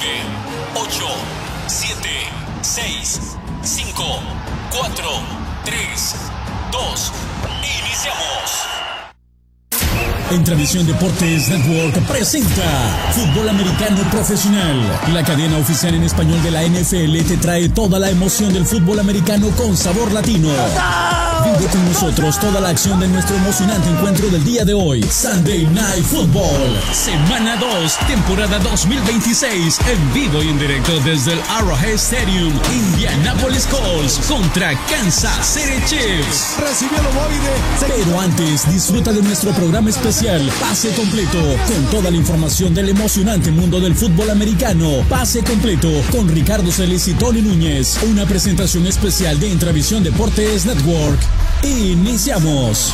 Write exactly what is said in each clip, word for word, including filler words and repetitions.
nueve, ocho, siete, seis, cinco, cuatro, tres, dos. Iniciamos. Entravisión Deportes Network presenta Fútbol Americano Profesional. La cadena oficial en español de la N F L te trae toda la emoción del fútbol americano con sabor latino. Vive con nosotros toda la acción de nuestro emocionante encuentro del día de hoy. Sunday Night Football, semana dos, temporada dos mil veintiséis, en vivo y en directo desde el Arrowhead Stadium. Indianapolis Colts contra Kansas City Chiefs. Recibió el ovoide. Pero antes, disfruta de nuestro programa especial Pase Completo, con toda la información del emocionante mundo del fútbol americano. Pase Completo con Ricardo Celis y Tony Núñez. Una presentación especial de Entravisión Deportes Network. Iniciamos.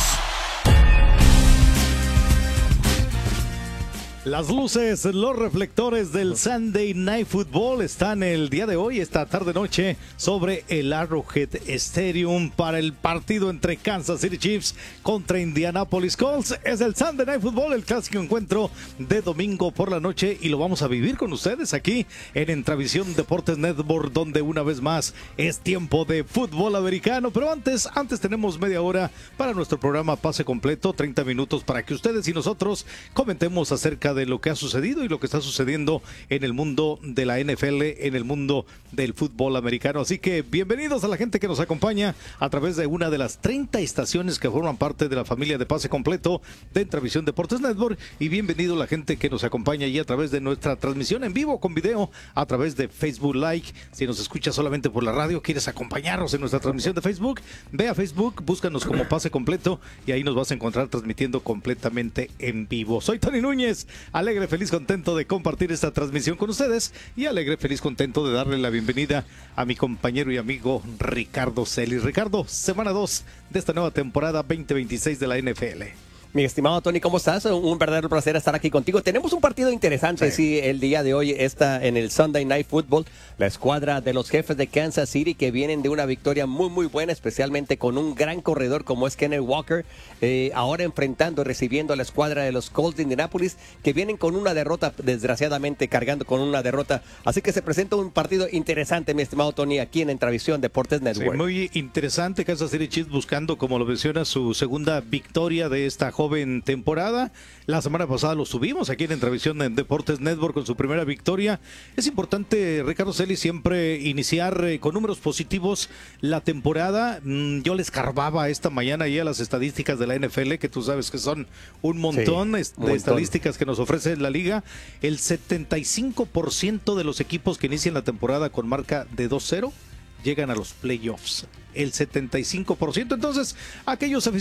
Las luces, los reflectores del Sunday Night Football están el día de hoy, esta tarde-noche, sobre el Arrowhead Stadium para el partido entre Kansas City Chiefs contra Indianapolis Colts. Es el Sunday Night Football, el clásico encuentro de domingo por la noche, y lo vamos a vivir con ustedes aquí en Entravisión Deportes Network, donde una vez más es tiempo de fútbol americano. Pero antes, antes tenemos media hora para nuestro programa Pase Completo, treinta minutos para que ustedes y nosotros comentemos acerca de lo que ha sucedido y lo que está sucediendo en el mundo de la N F L, en el mundo del fútbol americano. Así que bienvenidos a la gente que nos acompaña a través de una de las treinta estaciones que forman parte de la familia de Pase Completo de Entravisión Deportes Network, y bienvenido a la gente que nos acompaña ahí a través de nuestra transmisión en vivo con video a través de Facebook Live. Si nos escuchas solamente por la radio, quieres acompañarnos en nuestra transmisión de Facebook, ve a Facebook, búscanos como Pase Completo y ahí nos vas a encontrar transmitiendo completamente en vivo. Soy Tony Núñez, alegre, feliz, contento de compartir esta transmisión con ustedes, y alegre, feliz, contento de darle la bienvenida a mi compañero y amigo Ricardo Celis. Ricardo, semana dos de esta nueva temporada veinte veintiséis de la N F L. Mi estimado Tony, ¿cómo estás? Un verdadero placer estar aquí contigo. Tenemos un partido interesante, sí, sí el día de hoy está en el Sunday Night Football. La escuadra de los Jefes de Kansas City, que vienen de una victoria muy, muy buena, especialmente con un gran corredor como es Kenneth Walker, eh, ahora enfrentando, recibiendo a la escuadra de los Colts de Indianapolis, que vienen con una derrota, desgraciadamente cargando con una derrota. Así que se presenta un partido interesante, mi estimado Tony, aquí en Entravisión Deportes Network. Sí, muy interesante. Kansas City Chiefs buscando, como lo menciona, su segunda victoria de esta joven temporada. La semana pasada lo subimos aquí en Entravisión en Deportes Network con su primera victoria. Es importante, Ricardo Celis, siempre iniciar eh, con números positivos la temporada. Mm, yo les carbaba esta mañana ya las estadísticas de la N F L, que tú sabes que son un montón, sí, un de montón. estadísticas que nos ofrece la liga. El setenta y cinco por ciento de los equipos que inician la temporada con marca de dos cero llegan a los playoffs. El setenta y cinco por ciento. Entonces, aquellos aficionados